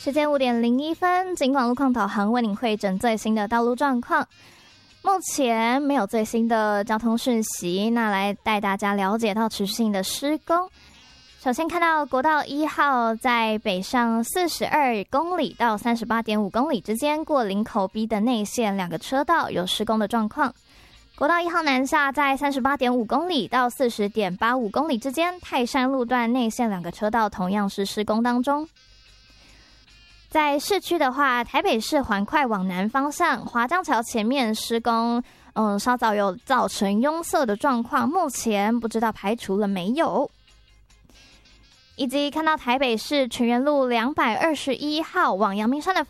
时间5:01，警广路况导航为您汇整最新的道路状况。目前没有最新的交通讯息，那来带大家了解到持续性的施工。首先看到国道1号在北上42公里到38.5公里之间，过林口 B 的内线2个车道有施工的状况。国道1号南下在38.5公里到40.85公里之间，泰山路段内线2个车道同样是施工当中。在市区的话，台北市环快往南方向，华江桥前面施工，稍早有造成拥塞的状况，目前不知道排除了没有。以及看到台北市全员路221号往阳明山的